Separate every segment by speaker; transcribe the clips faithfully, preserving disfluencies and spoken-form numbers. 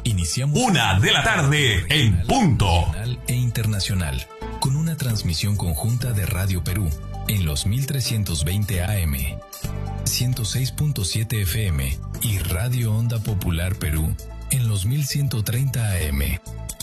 Speaker 1: Iniciamos
Speaker 2: Una de la tarde en punto.
Speaker 1: Nacional e internacional, con una transmisión conjunta de Radio Perú en los mil trescientos veinte A M, ciento seis punto siete F M y Radio Onda Popular Perú en los mil ciento treinta A M.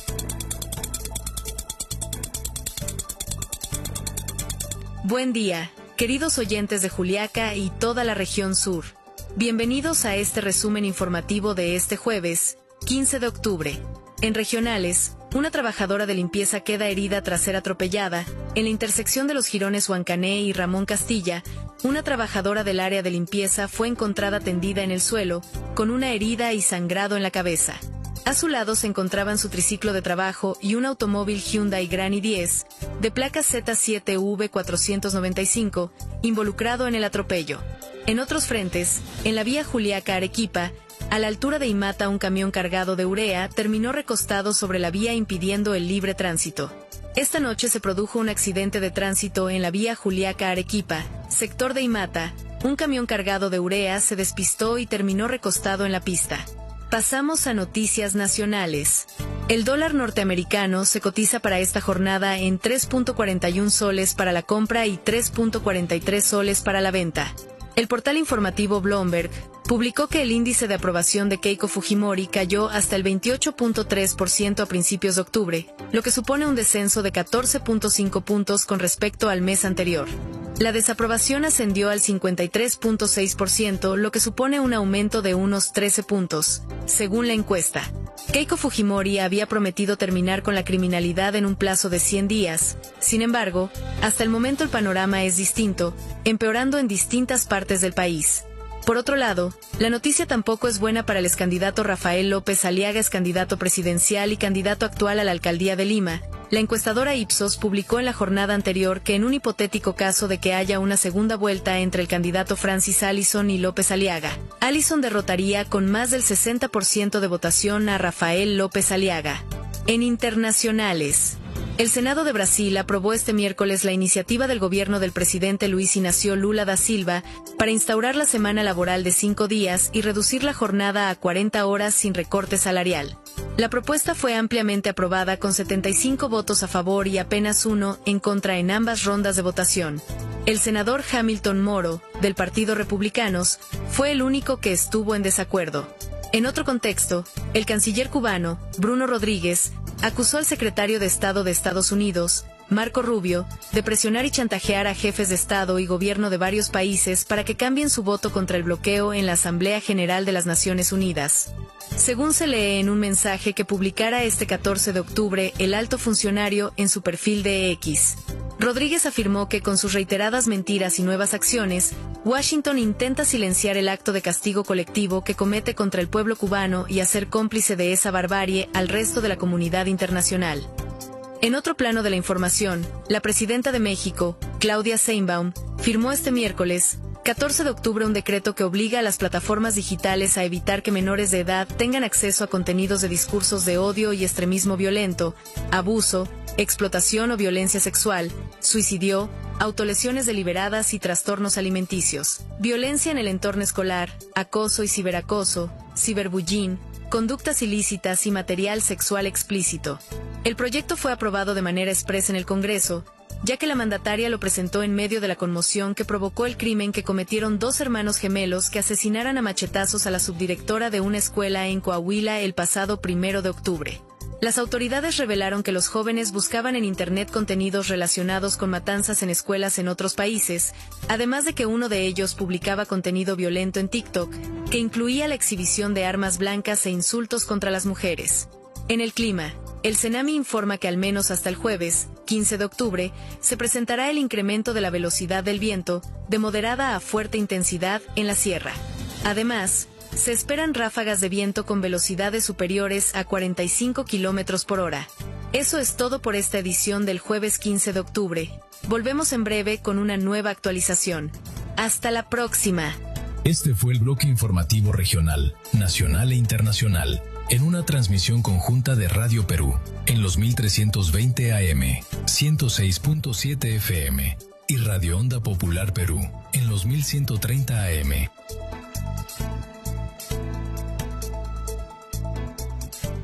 Speaker 3: Buen día, queridos oyentes de Juliaca y toda la región sur. Bienvenidos a este resumen informativo de este jueves, quince de octubre. En regionales, una trabajadora de limpieza queda herida tras ser atropellada. En la intersección de los jirones Huancané y Ramón Castilla, una trabajadora del área de limpieza fue encontrada tendida en el suelo, con una herida y sangrado en la cabeza. A su lado se encontraban su triciclo de trabajo y un automóvil Hyundai Grand i diez, de placa Z siete V cuatrocientos noventa y cinco, involucrado en el atropello. En otros frentes, en la vía Juliaca-Arequipa, a la altura de Imata, un camión cargado de urea terminó recostado sobre la vía impidiendo el libre tránsito. Esta noche se produjo un accidente de tránsito en la vía Juliaca-Arequipa, sector de Imata. Un camión cargado de urea se despistó y terminó recostado en la pista. Pasamos a noticias nacionales. El dólar norteamericano se cotiza para esta jornada en tres punto cuarenta y uno soles para la compra y tres punto cuarenta y tres soles para la venta. El portal informativo Bloomberg publicó que el índice de aprobación de Keiko Fujimori cayó hasta el veintiocho punto tres por ciento a principios de octubre, lo que supone un descenso de catorce punto cinco puntos con respecto al mes anterior. La desaprobación ascendió al cincuenta y tres punto seis por ciento, lo que supone un aumento de unos trece puntos, según la encuesta. Keiko Fujimori había prometido terminar con la criminalidad en un plazo de cien días. Sin embargo, hasta el momento el panorama es distinto, empeorando en distintas partes del país. Por otro lado, la noticia tampoco es buena para el excandidato Rafael López Aliaga, ex candidato presidencial y candidato actual a la alcaldía de Lima. La encuestadora Ipsos publicó en la jornada anterior que en un hipotético caso de que haya una segunda vuelta entre el candidato Francis Allison y López Aliaga, Allison derrotaría con más del sesenta por ciento de votación a Rafael López Aliaga. En internacionales, el Senado de Brasil aprobó este miércoles la iniciativa del gobierno del presidente Luiz Inácio Lula da Silva para instaurar la semana laboral de cinco días y reducir la jornada a cuarenta horas sin recorte salarial. La propuesta fue ampliamente aprobada con setenta y cinco votos a favor y apenas uno en contra en ambas rondas de votación. El senador Hamilton Moro, del Partido Republicanos, fue el único que estuvo en desacuerdo. En otro contexto, el canciller cubano, Bruno Rodríguez, acusó al secretario de Estado de Estados Unidos, Marco Rubio, de presionar y chantajear a jefes de Estado y gobierno de varios países para que cambien su voto contra el bloqueo en la Asamblea General de las Naciones Unidas. Según se lee en un mensaje que publicara este catorce de octubre el alto funcionario en su perfil de X. Rodríguez afirmó que con sus reiteradas mentiras y nuevas acciones, Washington intenta silenciar el acto de castigo colectivo que comete contra el pueblo cubano y hacer cómplice de esa barbarie al resto de la comunidad internacional. En otro plano de la información, la presidenta de México, Claudia Sheinbaum, firmó este miércoles, catorce de octubre, un decreto que obliga a las plataformas digitales a evitar que menores de edad tengan acceso a contenidos de discursos de odio y extremismo violento, abuso, explotación o violencia sexual, suicidio, autolesiones deliberadas y trastornos alimenticios, violencia en el entorno escolar, acoso y ciberacoso, ciberbullying, conductas ilícitas y material sexual explícito. El proyecto fue aprobado de manera expresa en el Congreso, ya que la mandataria lo presentó en medio de la conmoción que provocó el crimen que cometieron dos hermanos gemelos que asesinaran a machetazos a la subdirectora de una escuela en Coahuila el pasado primero de octubre. Las autoridades revelaron que los jóvenes buscaban en Internet contenidos relacionados con matanzas en escuelas en otros países, además de que uno de ellos publicaba contenido violento en TikTok, que incluía la exhibición de armas blancas e insultos contra las mujeres. En el clima, el CENAMI informa que al menos hasta el jueves, quince de octubre, se presentará el incremento de la velocidad del viento, de moderada a fuerte intensidad, en la sierra. Además, se esperan ráfagas de viento con velocidades superiores a cuarenta y cinco kilómetros por hora. Eso es todo por esta edición del jueves quince de octubre. Volvemos en breve con una nueva actualización. Hasta la próxima.
Speaker 1: Este fue el bloque informativo regional, nacional e internacional, en una transmisión conjunta de Radio Perú, en los mil trescientos veinte A M, ciento seis punto siete F M, y Radio Onda Popular Perú, en los mil ciento treinta A M.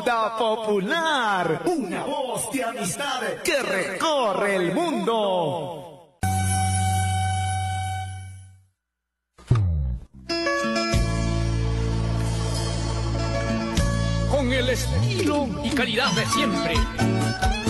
Speaker 4: Onda Popular, una voz de amistad que recorre el mundo.
Speaker 5: Con el estilo y calidad de siempre.